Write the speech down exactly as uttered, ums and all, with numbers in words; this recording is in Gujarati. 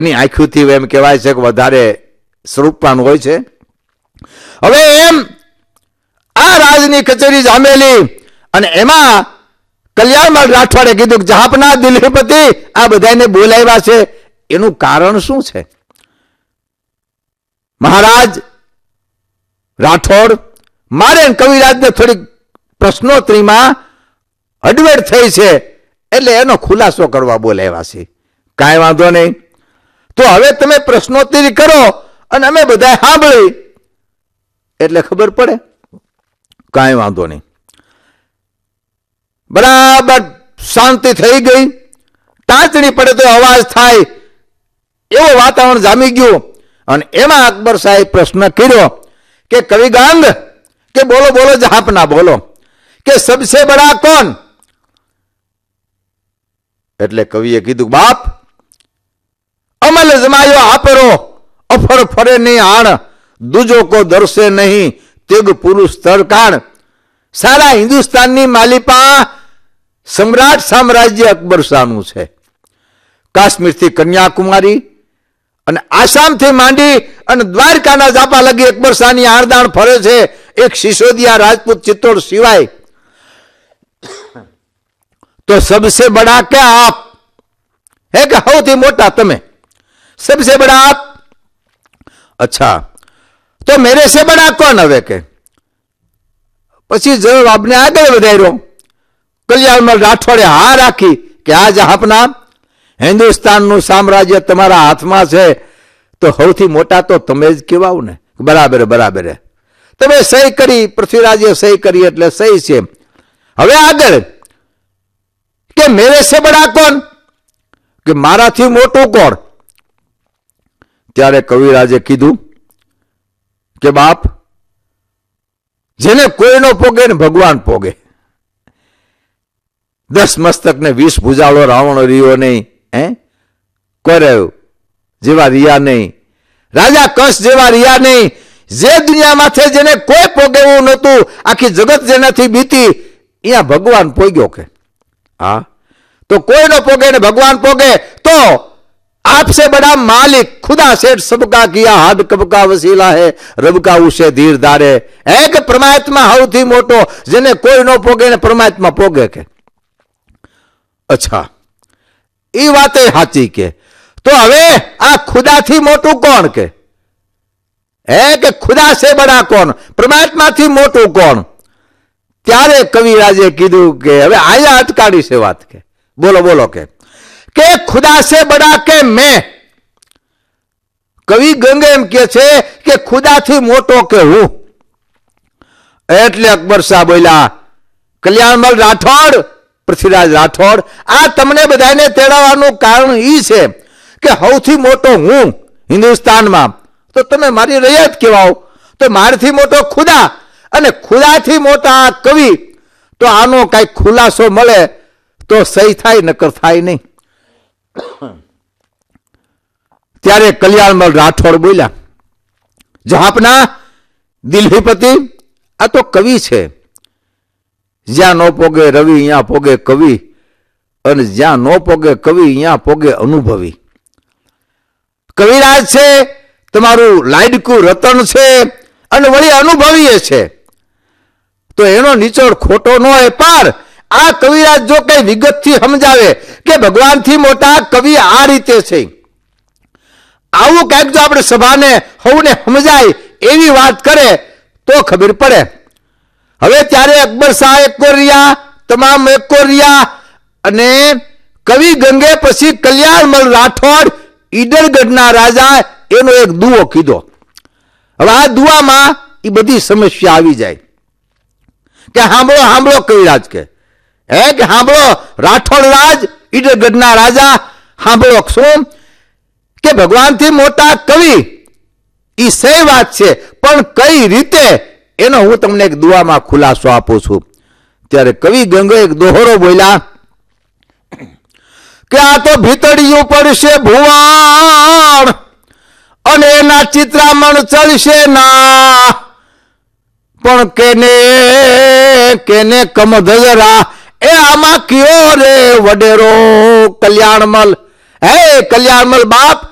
ની આંખોથી એમ કહેવાય છે કે વધારે સ્વરૂપવાન હોય છે. હવે એમ આ રાજની કચેરી જામેલી અને એમાં કલ્યાણમલ રાઠોડે કીધું કે જહાપના દિલ્હીપતિ આ બધાને બોલાવ્યા છે, એનું કારણ શું છે? મહારાજ રાઠોડ, મારે કવિરાજને થોડીક પ્રશ્નોત્તરીમાં અડવેડ થઈ છે એટલે એનો ખુલાસો કરવા બોલાવ્યા છે. કાંઈ વાંધો નહીં, તો હવે તમે પ્રશ્નોત્તરી કરો અને અમે બધા સાંભળી એટલે ખબર પડે. કાંઈ વાંધો નહીં. બરાબર શાંતિ થઈ ગઈ. ટાંચણી પડે તો અવાજ થાય એવું વાતાવરણ જામી ગયું અને એમાં અકબર સાહેબ પ્રશ્ન કર્યો કે કવિગાંગ કે બોલો બોલો જહાપના બોલો કે સબસે બડા કોણ? એટલે કવિએ કીધું બાપ અમલ જમાયો આપરો અફર ફરે નહીં આણ દૂજો કો દર્શે નહીં તેગ પુરુષ તરકાણ. સારા હિન્દુસ્તાનની માલિપા સમ્રાટ સામ્રાજ્ય અકબર શાહનું છે. કાશ્મીરથી કન્યાકુમારી અને આસામથી માંડી અને દ્વારકાના ઝાપા લગી અકબર શાહની આણદાણ ફરે છે. એક સિસોદિયા રાજપૂત ચિત્તોડ સિવાય. તો સબસે બડા કે આપ હે કે સૌથી મોટા તમે? सबसे बड़ा आप. अच्छा तो मेरे से बड़ा कौन? હવે કે પછી જવાબને આગળ વધાર્યો. કલ્યાણમલ રાઠોડે હા રાખી કે આ જહાપના હિન્દુસ્તાનનું સામ્રાજ્ય તમારા હાથમાં છે તો સૌથી મોટા તો તમે જ કહેવાવ ને. બરાબર બરાબર. તમે સહી કરી, પૃથ્વીરાજે સહી કરી એટલે સહી છે. હવે આગળ કે મેરે સે બડા કોણ? કે મારાથી મોટું કોણ? ત્યારે કવિરાજે કીધું કે બાપ જેને કોઈનો પોગે ને ભગવાન પોગે. દસ મસ્તક ને વીસ ભુજાળો રાવણ રહ્યો નહીં, હે કોઈ જેવા રિયા નહીં, રાજા કંસ જેવા રિયા નહીં. જે દુનિયામાંથી જેને કોઈ પોગેવું નહોતું, આખી જગત જેનાથી બીતી, અહીંયા ભગવાન પોગ્યો કે હા. તો કોઈનો પોગે ને ભગવાન પોગે તો आपसे बड़ा मालिक खुदा सेठ सबका किया हाथ कब का वसीला है रब का उसे धीर धारे. एक परमात्मा સૌથી મોટો જેને કોઈ નો પોગે ને પરમાત્મા પોગે કે. અચ્છા એ વાત સાચી કે તો હવે આ ખુદાથી મોટું કોણ કે? હે કે ખુદા સે બડા કોણ? પરમાત્માથી મોટું કોણ? ત્યારે કવિરાજે કીધું કે હવે આયા અટકાડી છે વાત કે બોલો બોલો કે કે ખુદા સે બડા કે મેં. કવિ ગંગે એમ કે છે કે ખુદાથી મોટો કે હું. એટલે અકબર શાહ બોલ્યા કલ્યાણમલ રાઠોડ, પૃથ્વીરાજ રાઠોડ, આ તમને બધાને તેડાવવાનું કારણ ઈ છે કે સૌથી મોટો હું હિન્દુસ્તાનમાં, તો તમે મારી રૈયત કહેવાઓ. તો મારથી મોટો ખુદા અને ખુદાથી મોટા કવિ. તો આનો કઈ ખુલાસો મળે તો સહી થાય, નકર થાય નહીં. ત્યારે કલ્યાણમલ રાઠોડ બોલ્યા જહાપના દિલ્હીપતિ આ તો કવિ છે. જ્યાં નો પોગે રવિ અહીંયા પોગે કવિ, અને જ્યાં નો પોગે કવિ અહીંયા પોગે અનુભવી. કવિરાજ છે તમારું લાડકું રતન છે અને વળી અનુભવી છે, તો એનો નિચોડ ખોટો ન હોય. પાર આ કવિરાજ જો કઈ વિગતથી સમજાવે કે ભગવાનથી મોટા કવિ આ રીતે છે, આવું કઈક જો આપણે સભાને સૌને સમજાય એવી વાત કરે તો ખબર પડે. હવે ત્યારે અકબર શાહ એકો રહ્યા, તમામ એકો રહ્યા અને કવિ ગંગે પછી કલ્યાણમલ રાઠોડ ઈડરગઢના રાજા એનો એક દુઓ કીધો. હવે આ દુઆમાં એ બધી સમસ્યા આવી જાય કે સાંભળો સાંભળો કવિરાજ કે હે કે સાંભળો રાઠોડ રાજ ઈડરગઢના રાજા સાંભળો શું કે ભગવાનથી મોટા કવિ એ સહી વાત છે, પણ કઈ રીતે એનો હું તમને એક દુઆમાં ખુલાસો આપું છું. ત્યારે કવિ ગંગો એક દોહરો બોલ્યા કે આ તો ભીતળિયું પડશે ભુવાણ અને એના ચિત્રામણ ચડશે ના, પણ કેને કેને કમધજરા એ આમાં કયો રે વડેરો કલ્યાણમલ. હે કલ્યાણમલ બાપ,